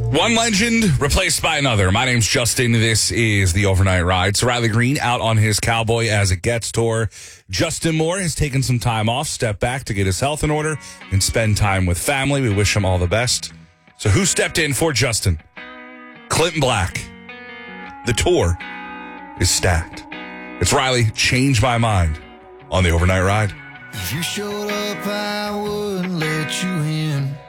One legend replaced by another. My name's Justin. This is the Overnight Ride. So Riley Green out on his Cowboy as It Gets tour. Justin Moore has taken some time off, stepped back to get his health in order and spend time with family. We wish him all the best. So who stepped in for Justin? Clinton Black. The tour is stacked. It's Riley, Change My Mind on the Overnight Ride. If you showed up, I wouldn't let you in.